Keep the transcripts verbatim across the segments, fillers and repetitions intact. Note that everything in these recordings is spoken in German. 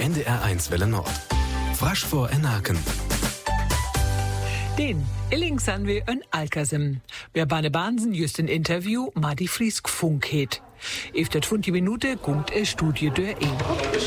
N D R eins Welle Nord. Frasch vor Enaken. Den Illing san wir en Alkasem. Wir bane Bansen just ein Interview ma die Friesk Funk het. Efter zwanzig Minuten kommt eine Studie durch ihn.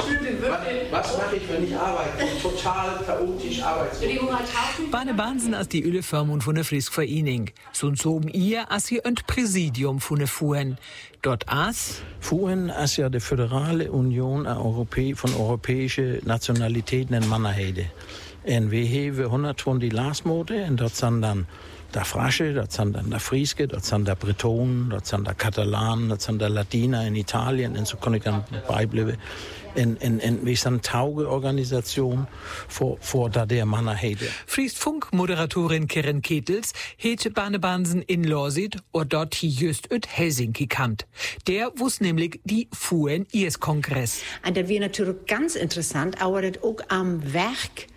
Was mache ich, wenn ich arbeite? Total chaotisch arbeite. Bane Bansen als die Ülle Firmen von der Friesk Vereinigung. Sonst oben ihr als ihr ein Präsidium von der Fuhren. Dort as Fuhren als ja die Föderale Union von europäischen Nationalitäten in Mannerheide. En we hebben honderdtwintig lasmoten en dat zijn dan de Frasche, dat zijn dan de Frieske, dat zijn de Bretonen, dat zijn de Catalanen, dat zijn de Ladiner in Italien en zo kan ik dan bijblijven. En, en, en we zijn een Tauge-Organisation voor, voor dat der Mannerheide. Friest Funk-Moderatorin Keren Ketels heet Banebansen in Lorsit und dort hier just uit Helsinki kamt. Der wusste nämlich die Fuhren-I S-Kongress. Und das wäre natürlich ganz interessant, aber das auch am Werk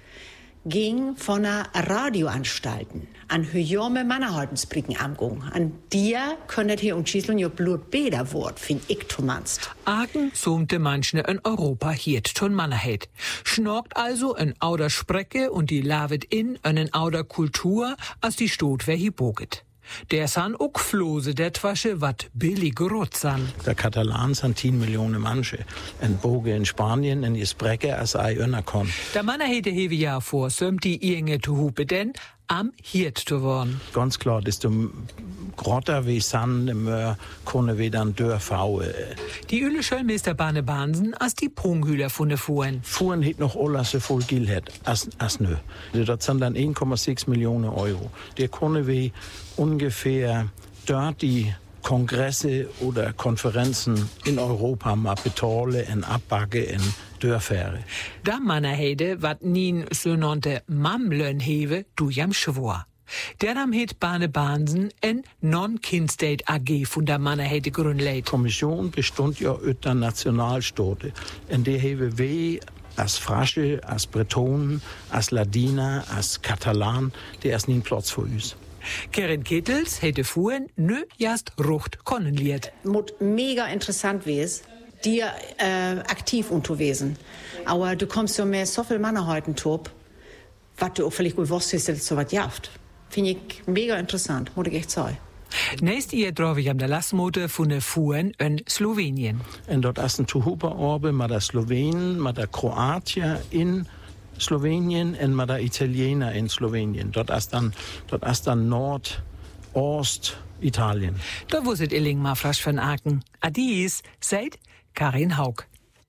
ging von einer Radioanstalten an höjome Mannerhaltensbricken amgung. An dir könnet hier und Schieseln jo Blutbäder Wort, find ich zumanst. Aken zoomte manchne in Europa hiert ton Mannerheit. Schnorkt also en ouder Sprecke und die lavet in en ouder Kultur, als die Stot wer hi boget. Der san ook flose der Twasche wat billig rot san. Der Katalan san tien Millionen Manche. En boge in Spanien en is Brecke als ei Önnerkon. Der Manner hete hewe ja vor, sömt die Inge zu hupe denn am hiert zu worden. Ganz klar, desto grotter wie san, dem konne we dann dörfaue. Die Üle Schöllmeister Bane Bansen als die Prunghühler von der Fuhren. Fuhren hit noch alla so voll Gil het, as, as nö. Das sind dann eins Komma sechs Millionen Euro. Der konne we ungefähr dort die Kongresse oder Konferenzen in Europa mal betale en abbacke en dörfäre. Da Mannerheide wat nien sogenannte Mamlön hewe du jam schwor. Der nam het Bane Bansen en Non-Kin-State A G von der Mannerheide gründleit. Kommission bestund ja ut der Nationalstaaten. En de hewe we als Frasche, als Bretonen, als Ladiner, als Katalan, der ist nie Platz für uns. Keren Ketels hätte Fuhren nö jast rucht konnen liert. Mut mega interessant wes, dir äh, aktiv unterwesen. Aber du kommst ja mehr so viel Männer heute top, was du auch vielleicht gut wusstest, dass so was jaft. Finde ich mega interessant, muss ich echt sagen. Nächst ihr drauf ich am der Lassmote von der Fuhren in Slowenien. Und dort ist ein Tuhupa-Orbe mit der Slowenen, mit der Kroatier in Slowenien und mit der Italiener in Slowenien. Dort ist dann, dort ist dann Nord, Ost, Italien. Da wusset Illing mal Frasch von Aken. Adies, seid Karin Haug.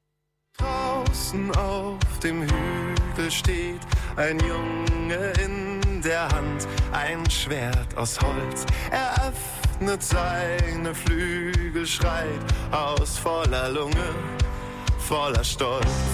Draußen auf dem Hügel steht ein Junge in der Hand, ein Schwert aus Holz. Er öffnet seine Flügel, schreit aus voller Lunge, voller Stolz.